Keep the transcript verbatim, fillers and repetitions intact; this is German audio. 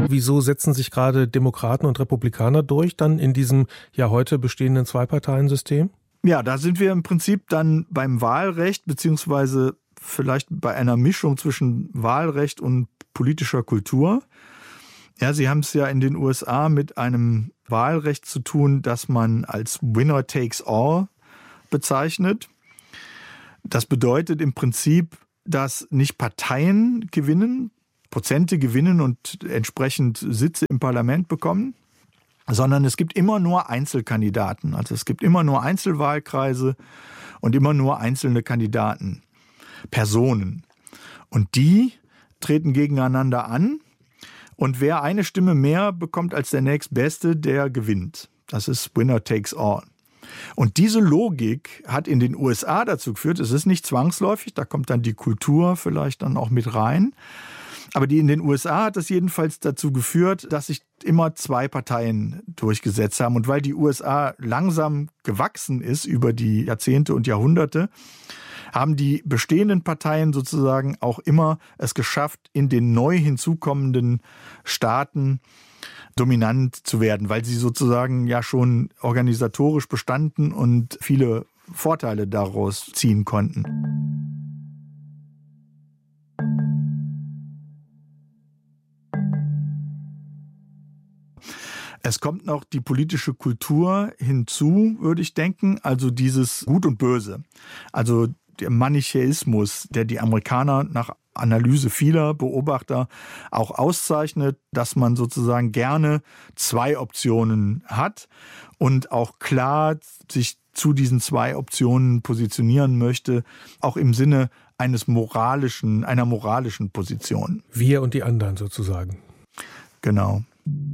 Wieso setzen sich gerade Demokraten und Republikaner durch dann in diesem ja heute bestehenden Zwei-Parteien-System? Ja, da sind wir im Prinzip dann beim Wahlrecht, beziehungsweise vielleicht bei einer Mischung zwischen Wahlrecht und politischer Kultur. Ja, Sie haben es ja in den U S A mit einem Wahlrecht zu tun, das man als Winner takes all bezeichnet. Das bedeutet im Prinzip, dass nicht Parteien gewinnen, Prozente gewinnen und entsprechend Sitze im Parlament bekommen, sondern es gibt immer nur Einzelkandidaten. Also es gibt immer nur Einzelwahlkreise und immer nur einzelne Kandidaten, Personen. Und die treten gegeneinander an und wer eine Stimme mehr bekommt als der nächstbeste, der gewinnt. Das ist Winner takes all. Und diese Logik hat in den U S A dazu geführt, es ist nicht zwangsläufig, da kommt dann die Kultur vielleicht dann auch mit rein, aber die in den U S A hat es jedenfalls dazu geführt, dass sich immer zwei Parteien durchgesetzt haben. Und weil die U S A langsam gewachsen ist über die Jahrzehnte und Jahrhunderte, haben die bestehenden Parteien sozusagen auch immer es geschafft, in den neu hinzukommenden Staaten dominant zu werden, weil sie sozusagen ja schon organisatorisch bestanden und viele Vorteile daraus ziehen konnten. Es kommt noch die politische Kultur hinzu, würde ich denken, also dieses Gut und Böse. Also der Manichäismus, der die Amerikaner nach Analyse vieler Beobachter auch auszeichnet, dass man sozusagen gerne zwei Optionen hat und auch klar sich zu diesen zwei Optionen positionieren möchte, auch im Sinne eines moralischen, einer moralischen Position. Wir und die anderen sozusagen. Genau.